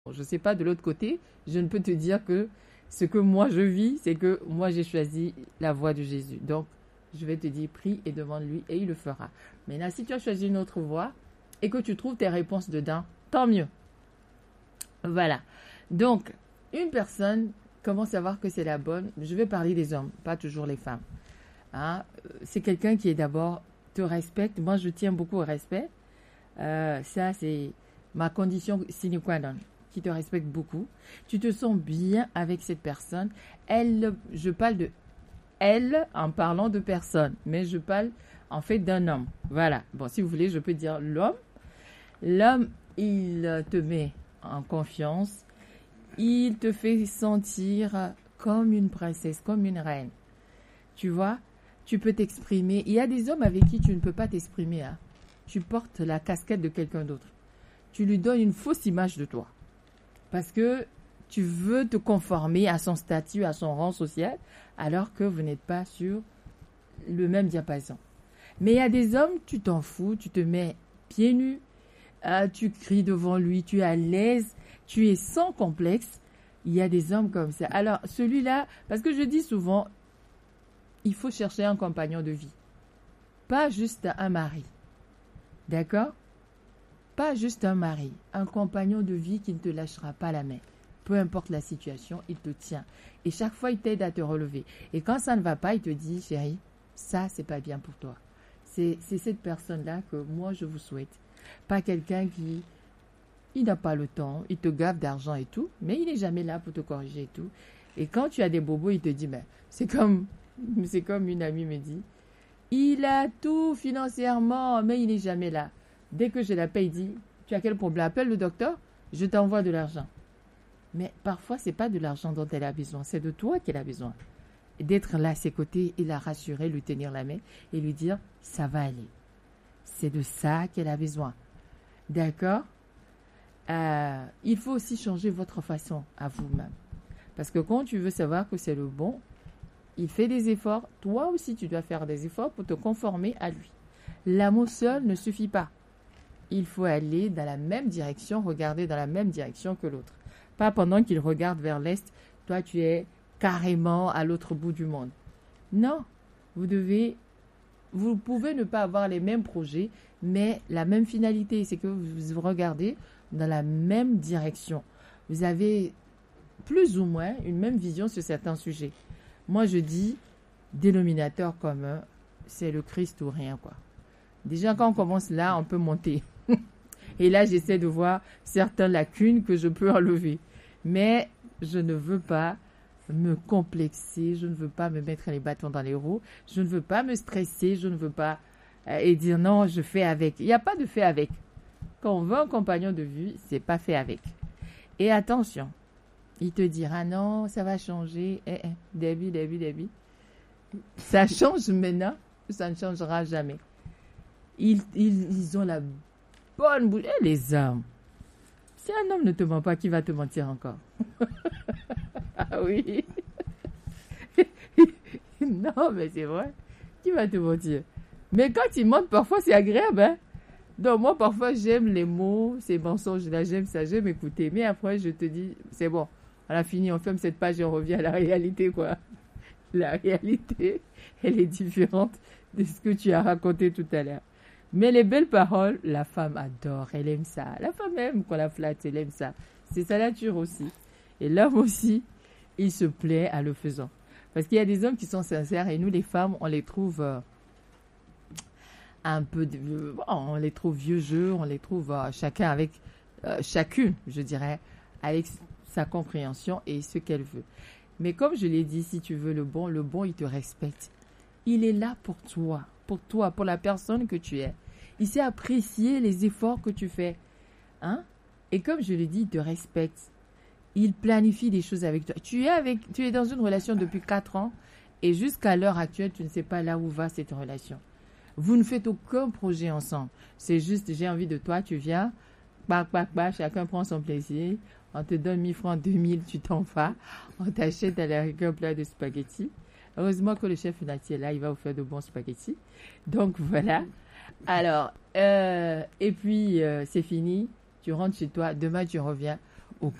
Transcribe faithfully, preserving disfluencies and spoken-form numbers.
Je ne sais pas de l'autre côté, je ne peux te dire que ce que moi je vis, c'est que moi j'ai choisi la voie de Jésus. Donc, je vais te dire, prie et demande-lui et il le fera. Maintenant, si tu as choisi une autre voie et que tu trouves tes réponses dedans, tant mieux. Voilà. Donc, une personne, comment savoir que c'est la bonne? Je vais parler des hommes, pas toujours les femmes. Hein? C'est quelqu'un qui est d'abord te respecte. Moi, je tiens beaucoup au respect. Euh, ça, c'est ma condition sine qua non, qui te respecte beaucoup. Tu te sens bien avec cette personne. Elle, je parle de elle en parlant de personne, mais je parle en fait d'un homme. Voilà. Bon, si vous voulez, je peux dire l'homme. L'homme, il te met en confiance. Il te fait sentir comme une princesse, comme une reine. Tu vois, tu peux t'exprimer. Il y a des hommes avec qui tu ne peux pas t'exprimer. Hein. Tu portes la casquette de quelqu'un d'autre. Tu lui donnes une fausse image de toi. Parce que tu veux te conformer à son statut, à son rang social, alors que vous n'êtes pas sur le même diapason. Mais il y a des hommes, tu t'en fous, tu te mets pieds nus, euh, tu cries devant lui, tu es à l'aise, tu es sans complexe. Il y a des hommes comme ça. Alors, celui-là, parce que je dis souvent, il faut chercher un compagnon de vie. Pas juste un mari. D'accord? Pas juste un mari. Un compagnon de vie qui ne te lâchera pas la main. Peu importe la situation, il te tient. Et chaque fois, il t'aide à te relever. Et quand ça ne va pas, il te dit, chérie, ça, c'est pas bien pour toi. C'est, c'est cette personne-là que moi, je vous souhaite. Pas quelqu'un qui, il n'a pas le temps, il te gave d'argent et tout, mais il n'est jamais là pour te corriger et tout. Et quand tu as des bobos, il te dit, ben, c'est comme, c'est comme une amie me dit, il a tout financièrement, mais il n'est jamais là. Dès que je l'appelle, il dit, tu as quel problème? Appelle le docteur, je t'envoie de l'argent. Mais parfois, ce n'est pas de l'argent dont elle a besoin, c'est de toi qu'elle a besoin. Et d'être là à ses côtés et la rassurer, lui tenir la main et lui dire, ça va aller. C'est de ça qu'elle a besoin. D'accord? euh, Il faut aussi changer votre façon à vous-même. Parce que quand tu veux savoir que c'est le bon, il fait des efforts. Toi aussi, tu dois faire des efforts pour te conformer à lui. L'amour seul ne suffit pas. Il faut aller dans la même direction, regarder dans la même direction que l'autre. Pas pendant qu'il regarde vers l'est, toi tu es carrément à l'autre bout du monde. Non, vous devez, vous pouvez ne pas avoir les mêmes projets, mais la même finalité, c'est que vous regardez dans la même direction. Vous avez plus ou moins une même vision sur certains sujets. Moi je dis, dénominateur commun, c'est le Christ ou rien, quoi. Déjà quand on commence là, on peut monter. Et là, j'essaie de voir certaines lacunes que je peux enlever. Mais je ne veux pas me complexer, je ne veux pas me mettre les bâtons dans les roues, je ne veux pas me stresser, je ne veux pas euh, et dire non, je fais avec. Il n'y a pas de fait avec. Quand on veut un compagnon de vie, c'est pas fait avec. Et attention, il te dira non, ça va changer. Eh, eh, début, début, début. Ça change maintenant, ça ne changera jamais. Ils, ils, ils ont la bonne bouche. Eh, les hommes. Si un homme ne te ment pas, qui va te mentir encore? Ah oui. Non, mais c'est vrai. Qui va te mentir? Mais quand ils mentent, parfois, c'est agréable. Hein? Donc, moi, parfois, j'aime les mots, ces mensonges-là, j'aime ça, j'aime écouter. Mais après, je te dis, c'est bon. On a fini, on ferme cette page et on revient à la réalité, quoi. La réalité, elle est différente de ce que tu as raconté tout à l'heure. Mais les belles paroles, la femme adore, elle aime ça. La femme aime qu'on la flatte, elle aime ça. C'est sa nature aussi. Et l'homme aussi, il se plaît à le faisant. Parce qu'il y a des hommes qui sont sincères et nous, les femmes, on les trouve euh, un peu... De, bon, on les trouve vieux jeu, on les trouve euh, chacun avec... Euh, chacune, je dirais, avec sa compréhension et ce qu'elle veut. Mais comme je l'ai dit, si tu veux le bon, le bon, il te respecte. Il est là pour toi, pour toi, pour la personne que tu es. Il sait apprécier les efforts que tu fais. Hein? Et comme je l'ai dit, il te respecte. Il planifie des choses avec toi. Tu es, avec, tu es dans une relation depuis quatre ans et jusqu'à l'heure actuelle, tu ne sais pas là où va cette relation. Vous ne faites aucun projet ensemble. C'est juste, j'ai envie de toi, tu viens, bac, bac, bac, chacun prend son plaisir. On te donne mille francs, deux mille, tu t'en vas. On t'achète à la rigueur un plat de spaghettis. Heureusement que le chef Nati est là, il va vous faire de bons spaghettis. Donc voilà. Alors, euh, et puis euh, c'est fini. Tu rentres chez toi. Demain, tu reviens.